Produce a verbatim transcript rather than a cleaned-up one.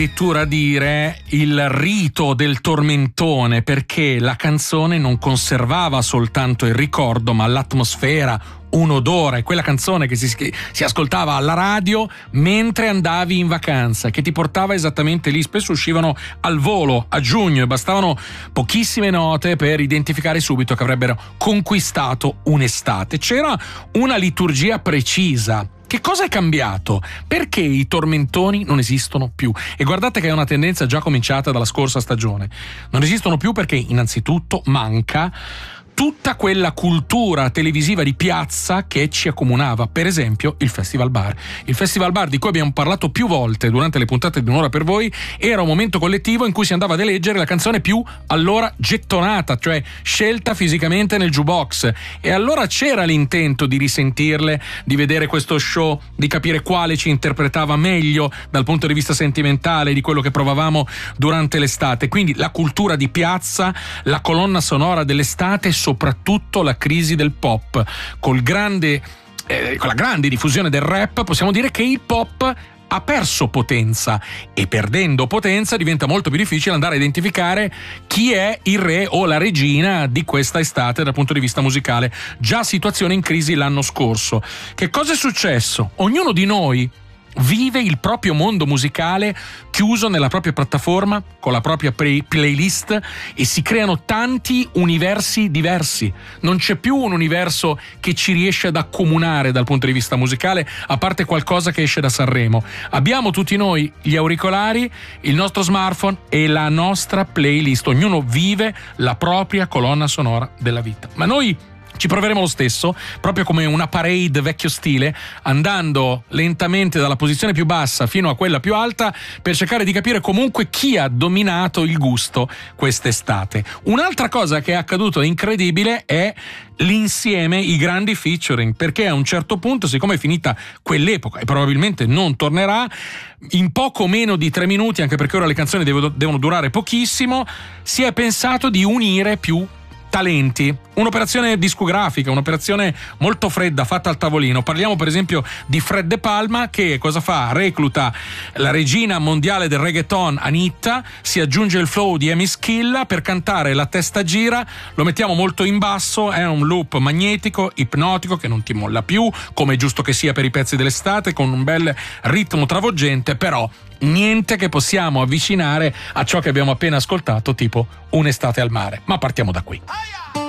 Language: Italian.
addirittura dire il rito del tormentone, perché la canzone non conservava soltanto il ricordo ma l'atmosfera, un odore, quella canzone che si, si ascoltava alla radio mentre andavi in vacanza, che ti portava esattamente lì. Spesso uscivano al volo a giugno e bastavano pochissime note per identificare subito che avrebbero conquistato un'estate. C'era una liturgia precisa. Che cosa è cambiato? Perché i tormentoni non esistono più? E guardate che è una tendenza già cominciata dalla scorsa stagione. Non esistono più perché innanzitutto manca tutta quella cultura televisiva di piazza che ci accomunava, per esempio il Festival Bar. Il Festival Bar, di cui abbiamo parlato più volte durante le puntate di Un'ora per voi, era un momento collettivo in cui si andava ad eleggere la canzone più allora gettonata, cioè scelta fisicamente nel jukebox, e allora c'era l'intento di risentirle, di vedere questo show, di capire quale ci interpretava meglio dal punto di vista sentimentale di quello che provavamo durante l'estate. Quindi la cultura di piazza, la colonna sonora dell'estate, soprattutto la crisi del pop. Col grande, eh, con la grande diffusione del rap possiamo dire che il pop ha perso potenza, e perdendo potenza diventa molto più difficile andare a identificare chi è il re o la regina di questa estate dal punto di vista musicale. Già situazione in crisi l'anno scorso. Che cosa è successo? Ognuno di noi vive il proprio mondo musicale chiuso nella propria piattaforma con la propria play- playlist e si creano tanti universi diversi. Non c'è più un universo che ci riesce ad accomunare dal punto di vista musicale, a parte qualcosa che esce da Sanremo. Abbiamo tutti noi gli auricolari, il nostro smartphone e la nostra playlist. Ognuno vive la propria colonna sonora della vita. Ma noi ci proveremo lo stesso, proprio come una parade vecchio stile, andando lentamente dalla posizione più bassa fino a quella più alta per cercare di capire comunque chi ha dominato il gusto quest'estate. Un'altra cosa che è accaduto incredibile è l'insieme, i grandi featuring, perché a un certo punto, siccome è finita quell'epoca e probabilmente non tornerà, in poco meno di tre minuti, anche perché ora le canzoni devono durare pochissimo, si è pensato di unire più talenti. Un'operazione discografica, un'operazione molto fredda fatta al tavolino. Parliamo per esempio di Fred De Palma, che cosa fa? Recluta la regina mondiale del reggaeton Anitta, si aggiunge il flow di Amy Schilla per cantare La testa gira, lo mettiamo molto in basso, è un loop magnetico, ipnotico, che non ti molla più, come è giusto che sia per i pezzi dell'estate, con un bel ritmo travolgente, però niente che possiamo avvicinare a ciò che abbiamo appena ascoltato, tipo Un'estate al mare. Ma partiamo da qui.